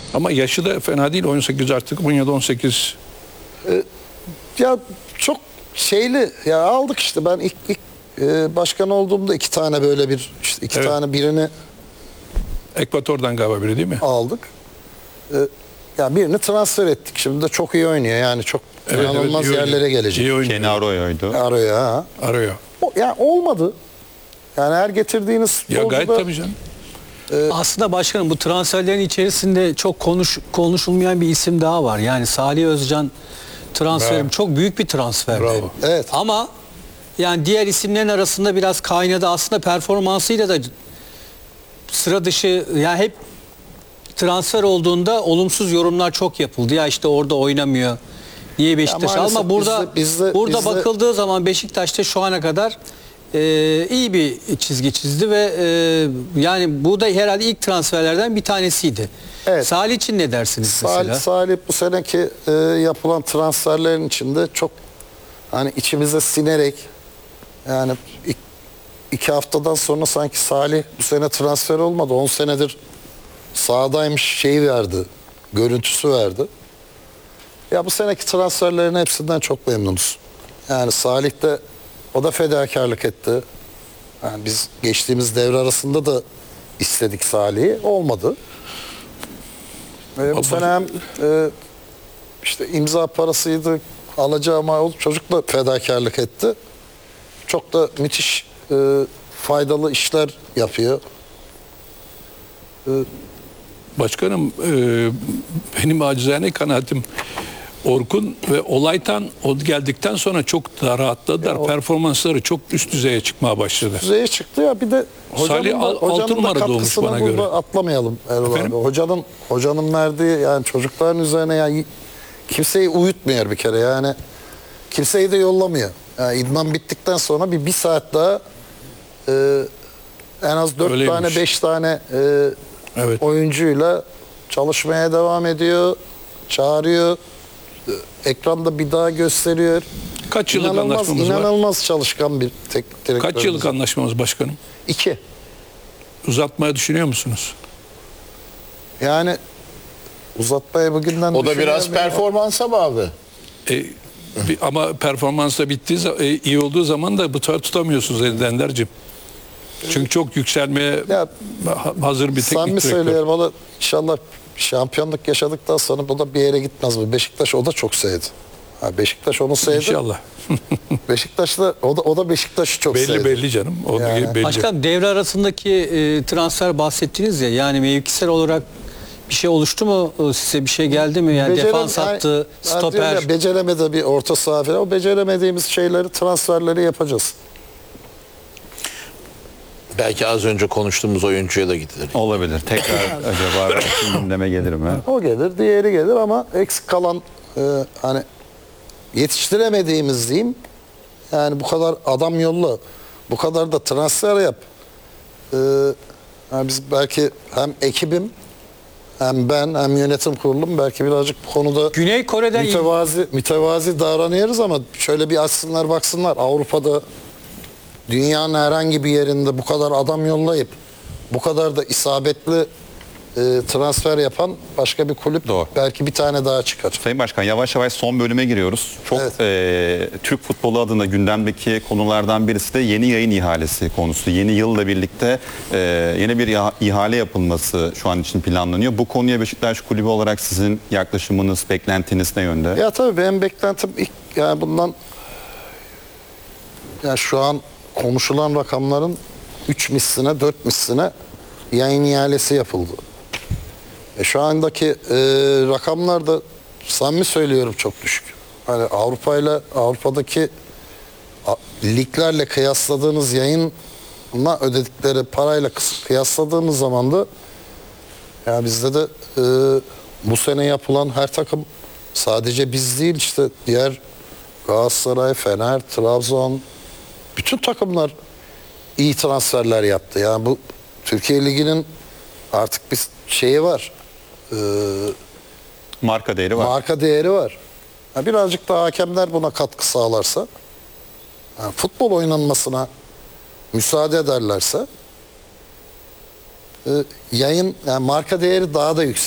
Ama yaşı da fena değil. 18 artık 17-18. Ya çok şeyli ya, aldık işte. Ben ilk başkan olduğumda iki tane böyle bir işte iki Evet. tane birini Ekvator'dan galiba biri değil mi? aldık. Ya birini transfer ettik. Şimdi de çok iyi oynuyor. Yani çok Evet, inanılmaz iyi yerlere oynuyor. gelecek. İyi oynuyor. Kenaro'ydu. Arıyor ha. Arıyor. Ya olmadı. Yani her getirdiğiniz Ya gayet futbolcuda tabii canım. Aslında başkanım bu transferlerin içerisinde çok konuşulmayan bir isim daha var. Yani Salih Özcan transferi Bravo. çok büyük bir transfer. Bravo. Evet. Ama yani diğer isimlerin arasında biraz kaynadı. Aslında performansıyla da sıra dışı, yani hep transfer olduğunda olumsuz yorumlar çok yapıldı. Ya işte orada oynamıyor. Niye Beşiktaş? maalesef Ama burada bizde bakıldığı zaman Beşiktaş'ta şu ana kadar iyi bir çizgi çizdi ve yani bu da herhalde ilk transferlerden bir tanesiydi. Evet. Salih için ne dersiniz mesela? Salih bu seneki yapılan transferlerin içinde çok hani içimize sinerek, yani iki haftadan sonra sanki Salih bu sene transfer olmadı. 10 senedir sahadaymış şeyi verdi. Görüntüsü verdi. Ya bu seneki transferlerin hepsinden çok memnunuz. Yani Salih de, o da fedakarlık etti. Yani biz geçtiğimiz devre arasında da istedik Salih'i. Olmadı. Bu sene hem işte imza parasıydı, alacağı mal oldu. Çocuk da fedakarlık etti. Çok da müthiş faydalı işler yapıyor. Başkanım benim acizane kanaatim Orkun ve Olaytan geldikten sonra çok daha rahatladılar. Performansları çok üst düzeye çıkmaya başladı. Düzeye çıktı ya, bir de Salih altı numarada olmuş katkısını bana burada göre. atlamayalım Erol Efendim? abi. Hocanın verdiği, yani çocukların üzerine, yani kimseyi uyutmuyor bir kere, yani kimseyi de yollamıyor. Yani idman bittikten sonra bir saat daha en az 4 Öyleymiş. tane 5 tane Evet. oyuncuyla çalışmaya devam ediyor. Çağırıyor. Ekranda bir daha gösteriyor. Kaç yıllık anlaşmamız var? İnanılmaz çalışkan bir teknik direktör. Kaç yıllık anlaşmamız başkanım? 2. Uzatmaya düşünüyor musunuz? Yani uzatmaya bugünden O da biraz düşünüyorum ya. performansa bağlı. Ama performans da bittiği iyi olduğu zaman da bu sefer tutamıyorsunuz Ender'cim. Çünkü çok yükselmeye Ya, hazır bir teknik Samimi direktör. söylüyorum, o da inşallah şampiyonluk yaşadıktan sonra bu da bir yere gitmez mi? Beşiktaş o da çok sevdi. Ha, Beşiktaş onu sevdi. İnşallah. Beşiktaş'ta o da Beşiktaş'ı çok sevdi. Belli canım. O Yani. belli. Başkan, devre arasındaki transfer bahsettiniz ya, yani mevkisel olarak bir şey oluştu mu, size bir şey geldi mi? Yani defans hattı, diyorum stoper. ya, beceremedi bir orta saha falan. O beceremediğimiz şeyleri, transferleri yapacağız. Belki az önce konuştuğumuz oyuncuya da gidilir. Olabilir. Tekrar acaba gündeme gelir mi? O gelir, diğeri gelir ama eksik kalan hani yetiştiremediğimiz diyeyim. Yani bu kadar adam yolla, bu kadar da transfer yap. Yani biz belki hem ekibim, hem ben, hem yönetim kurulum belki birazcık bu konuda Güney Kore'den mütevazi davranıyoruz ama şöyle bir açsınlar baksınlar, Avrupa'da, dünyanın herhangi bir yerinde bu kadar adam yollayıp bu kadar da isabetli transfer yapan başka bir kulüp Doğru. belki bir tane daha çıkar. Sayın Başkan, yavaş yavaş son bölüme giriyoruz. Çok Türk futbolu adına gündemdeki konulardan birisi de yeni yayın ihalesi konusu. Yeni yılla birlikte yeni bir ihale yapılması şu an için planlanıyor. Bu konuya Beşiktaş Kulübü olarak sizin yaklaşımınız, beklentiniz ne yönde? Ya tabii benim beklentim yani bundan, yani şu an konuşulan rakamların 3 misline 4 misline yayın ihalesi yapıldı. Şu andaki rakamlar da samimi söylüyorum çok düşük. Hani Avrupa'daki liglerle kıyasladığınız, yayınla ödedikleri parayla kıyasladığımız zaman da ya bizde de bu sene yapılan her takım, sadece biz değil, işte diğer Galatasaray, Fener, Trabzon, bütün takımlar iyi transferler yaptı. Yani bu Türkiye Ligi'nin artık bir şeyi var. Marka değeri var. Marka değeri var. Yani birazcık daha hakemler buna katkı sağlarsa, yani futbol oynanmasına müsaade ederlerse yayın, yani marka değeri daha da yüksek.